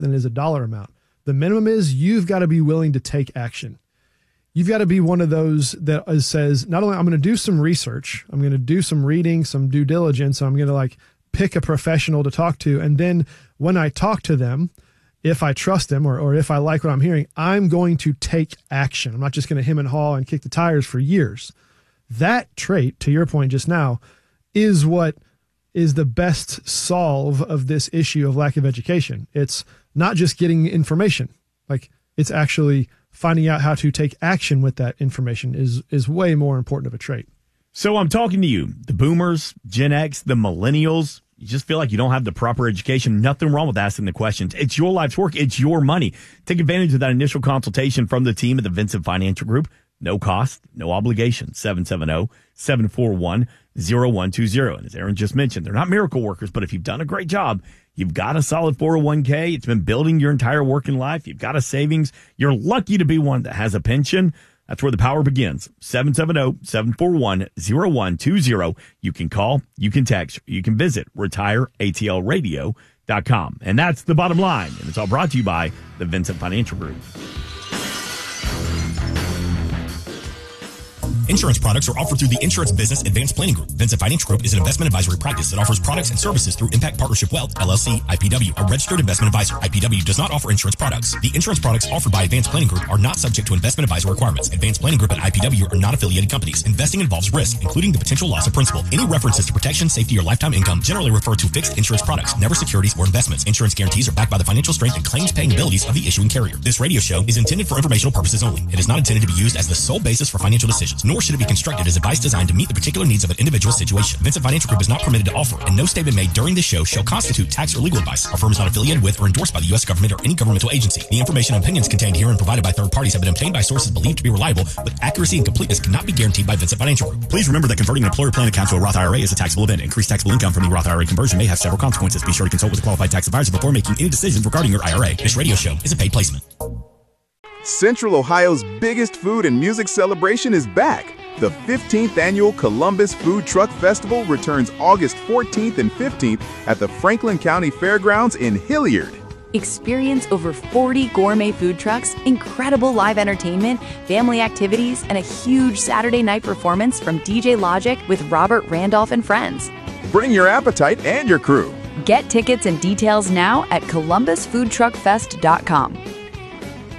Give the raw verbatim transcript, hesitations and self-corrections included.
than it is a dollar amount. The minimum is you've got to be willing to take action. You've got to be one of those that says, not only I'm going to do some research, I'm going to do some reading, some due diligence. I'm going to like pick a professional to talk to. And then when I talk to them, if I trust them or, or if I like what I'm hearing, I'm going to take action. I'm not just going to hem and haw and kick the tires for years. That trait, to your point just now, is what is the best solve of this issue of lack of education. It's not just getting information. Like, it's actually finding out how to take action with that information is is way more important of a trait. So I'm talking to you, the boomers, Gen X, the millennials. You just feel like you don't have the proper education. Nothing wrong with asking the questions. It's your life's work. It's your money. Take advantage of that initial consultation from the team at the Vincent Financial Group. No cost, no obligation. seven seven zero, seven four one, zero one two zero. And as Aaron just mentioned, they're not miracle workers, but if you've done a great job, you've got a solid four oh one k. It's been building your entire working life. You've got a savings. You're lucky to be one that has a pension. That's where the power begins. seven seven zero, seven four one, zero one two zero. You can call, you can text, you can visit retire A T L radio dot com. And that's the bottom line. And it's all brought to you by the Vincent Financial Group. Insurance products are offered through the Insurance Business Advanced Planning Group. Vincent Financial Group is an investment advisory practice that offers products and services through Impact Partnership Wealth, L L C, I P W, a registered investment advisor. I P W does not offer insurance products. The insurance products offered by Advanced Planning Group are not subject to investment advisor requirements. Advanced Planning Group and I P W are not affiliated companies. Investing involves risk, including the potential loss of principal. Any references to protection, safety, or lifetime income generally refer to fixed insurance products, never securities or investments. Insurance guarantees are backed by the financial strength and claims paying abilities of the issuing carrier. This radio show is intended for informational purposes only. It is not intended to be used as the sole basis for financial decisions, nor should it be constructed as advice designed to meet the particular needs of an individual situation. Vincent Financial Group is not permitted to offer, and no statement made during this show shall constitute tax or legal advice. Our firm is not affiliated with or endorsed by the U S government or any governmental agency. The information and opinions contained herein provided by third parties have been obtained by sources believed to be reliable, but accuracy and completeness cannot be guaranteed by Vincent Financial Group. Please remember that converting an employer plan account to a Roth I R A is a taxable event. Increased taxable income from the Roth I R A conversion may have several consequences. Be sure to consult with a qualified tax advisor before making any decisions regarding your I R A. This radio show is a paid placement. Central Ohio's biggest food and music celebration is back. The fifteenth Annual Columbus Food Truck Festival returns August fourteenth and fifteenth at the Franklin County Fairgrounds in Hilliard. Experience over forty gourmet food trucks, incredible live entertainment, family activities, and a huge Saturday night performance from D J Logic with Robert Randolph and friends. Bring your appetite and your crew. Get tickets and details now at columbus food truck fest dot com.